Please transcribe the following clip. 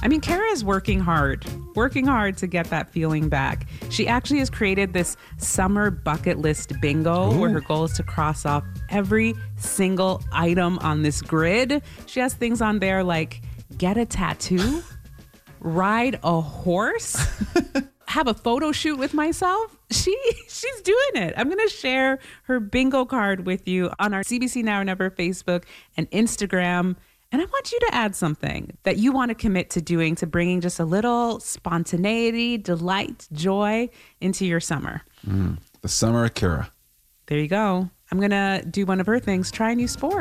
I mean, Kara is working hard to get that feeling back. She actually has created this summer bucket list bingo where her goal is to cross off every single item on this grid. She has things on there like get a tattoo, ride a horse, have a photo shoot with myself. She's doing it. I'm going to share her bingo card with you on our CBC Now or Never Facebook and Instagram. And I want you to add something that you want to commit to doing to bringing just a little spontaneity, delight, joy into your summer. The summer of Kara. There you go. I'm going to do one of her things, try a new sport.